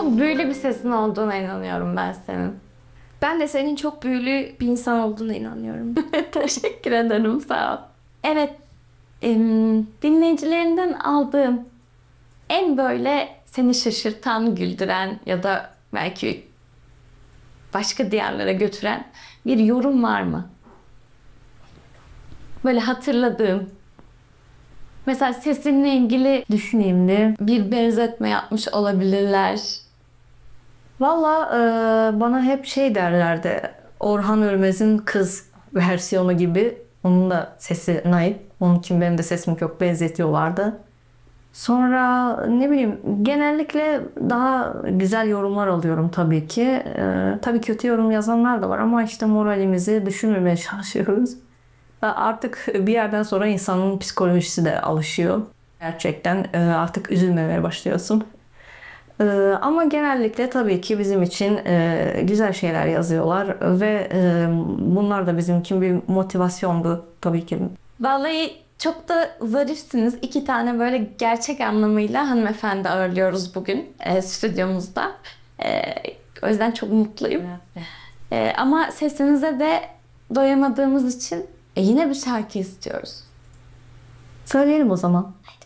Çok büyülü bir sesin olduğuna inanıyorum ben senin. Ben de senin çok büyülü bir insan olduğuna inanıyorum. Teşekkür ederim, sağ ol. Evet, dinleyicilerinden aldığım en böyle seni şaşırtan, güldüren ya da belki başka diyarlara götüren bir yorum var mı? Böyle hatırladığım. Mesela sesinle ilgili düşüneyim de bir benzetme yapmış olabilirler. Valla bana hep şey derlerdi. Orhan Ölmez'in kız versiyonu gibi. Onun da sesi naif. Onun için benim de sesim çok benzetiyorlardı. Sonra ne bileyim genellikle daha güzel yorumlar alıyorum tabii ki. Tabii kötü yorum yazanlar da var ama işte moralimizi düşürmemeye çalışıyoruz. Artık bir yerden sonra insanın psikolojisi de alışıyor. Gerçekten artık üzülmemeye başlıyorsun. Ama genellikle tabii ki bizim için güzel şeyler yazıyorlar ve bunlar da bizim için bir motivasyondu tabii ki. Vallahi çok da zarifsiniz. İki tane böyle gerçek anlamıyla hanımefendi ağırlıyoruz bugün stüdyomuzda. E, O yüzden çok mutluyum. Ama sesinize de doyamadığımız için yine bir şarkı istiyoruz. Söyleyelim o zaman.